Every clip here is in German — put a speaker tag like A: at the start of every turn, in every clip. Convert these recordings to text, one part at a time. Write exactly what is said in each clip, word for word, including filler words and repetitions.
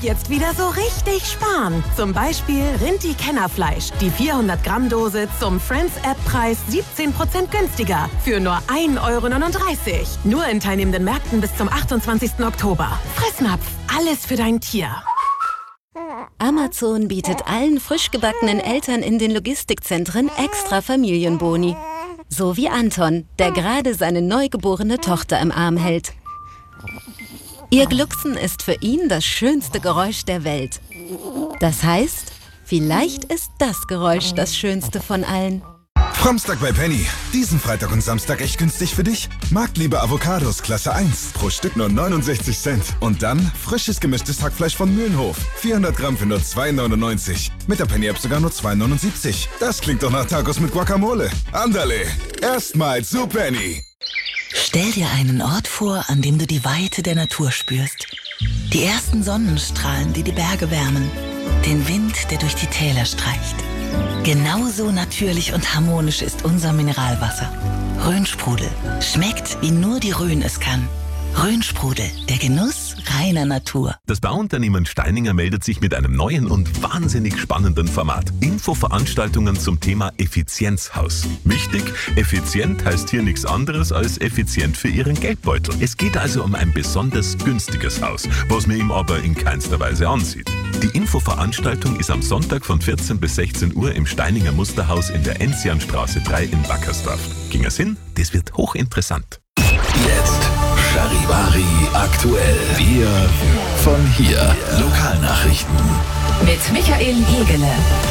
A: jetzt wieder so richtig sparen. Zum Beispiel Rinti Kennerfleisch. Die vierhundert Gramm Dose zum Friends-App-Preis siebzehn Prozent günstiger. Für nur ein Euro neununddreißig. Nur in teilnehmenden Märkten bis zum achtundzwanzigsten Oktober. Fressnapf. Alles für dein Tier.
B: Amazon bietet allen frisch gebackenen Eltern in den Logistikzentren extra Familienboni. So wie Anton, der gerade seine neugeborene Tochter im Arm hält. Ihr Glucksen ist für ihn das schönste Geräusch der Welt. Das heißt, vielleicht ist das Geräusch das schönste von allen.
C: Framstag bei Penny. Diesen Freitag und Samstag echt günstig für dich? Marktliebe Avocados Klasse eins. Pro Stück nur neunundsechzig Cent. Und dann frisches gemischtes Hackfleisch von Mühlenhof. vierhundert Gramm für nur zwei neunundneunzig. Mit der Penny-App sogar nur zwei neunundsiebzig. Das klingt doch nach Tacos mit Guacamole. Andale. Erstmals zu Penny.
D: Stell dir einen Ort vor, an dem du die Weite der Natur spürst. Die ersten Sonnenstrahlen, die die Berge wärmen. Den Wind, der durch die Täler streicht. Genauso natürlich und harmonisch ist unser Mineralwasser. Rhönsprudel. Schmeckt, wie nur die Rhön es kann. Rhönsprudel, der Genuss reiner Natur.
E: Das Bauunternehmen Steininger meldet sich mit einem neuen und wahnsinnig spannenden Format. Infoveranstaltungen zum Thema Effizienzhaus. Wichtig, effizient heißt hier nichts anderes als effizient für Ihren Geldbeutel. Es geht also um ein besonders günstiges Haus, was man ihm aber in keinster Weise ansieht. Die Infoveranstaltung ist am Sonntag von vierzehn bis sechzehn Uhr im Steininger Musterhaus in der Enzianstraße drei in Wackersdorf. Ging es hin? Das wird hochinteressant.
F: Jetzt Charivari aktuell. Wir von hier. Lokalnachrichten.
G: Mit Michael Hegele.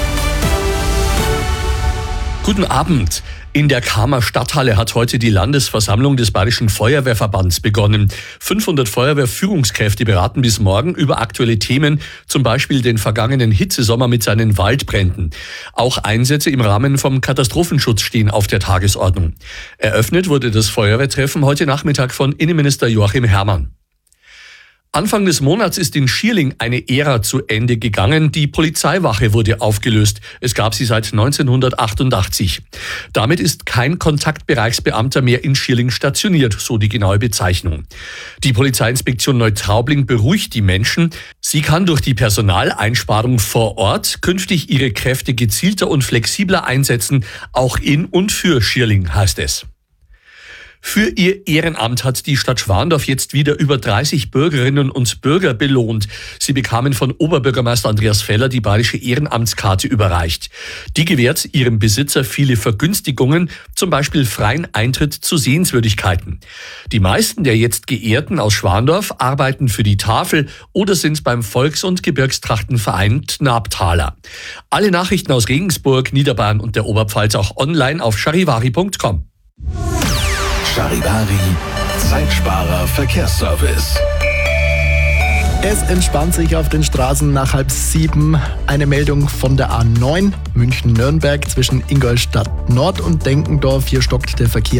H: Guten Abend. In der Kamer Stadthalle hat heute die Landesversammlung des Bayerischen Feuerwehrverbands begonnen. fünfhundert Feuerwehrführungskräfte beraten bis morgen über aktuelle Themen, zum Beispiel den vergangenen Hitzesommer mit seinen Waldbränden. Auch Einsätze im Rahmen vom Katastrophenschutz stehen auf der Tagesordnung. Eröffnet wurde das Feuerwehrtreffen heute Nachmittag von Innenminister Joachim Herrmann. Anfang des Monats ist in Schierling eine Ära zu Ende gegangen. Die Polizeiwache wurde aufgelöst. Es gab sie seit neunzehnhundertachtundachtzig. Damit ist kein Kontaktbereichsbeamter mehr in Schierling stationiert, so die genaue Bezeichnung. Die Polizeiinspektion Neutraubling beruhigt die Menschen. Sie kann durch die Personaleinsparung vor Ort künftig ihre Kräfte gezielter und flexibler einsetzen, auch in und für Schierling, heißt es. Für ihr Ehrenamt hat die Stadt Schwandorf jetzt wieder über dreißig Bürgerinnen und Bürger belohnt. Sie bekamen von Oberbürgermeister Andreas Feller die bayerische Ehrenamtskarte überreicht. Die gewährt ihrem Besitzer viele Vergünstigungen, zum Beispiel freien Eintritt zu Sehenswürdigkeiten. Die meisten der jetzt Geehrten aus Schwandorf arbeiten für die Tafel oder sind beim Volks- und Gebirgstrachtenverein Tnabtaler. Alle Nachrichten aus Regensburg, Niederbayern und der Oberpfalz auch online auf charivari punkt com.
F: Charivari, Zeitsparer Verkehrsservice.
I: Es entspannt sich auf den Straßen nach halb sieben. Eine Meldung von der A neun München-Nürnberg zwischen Ingolstadt Nord und Denkendorf. Hier stockt der Verkehr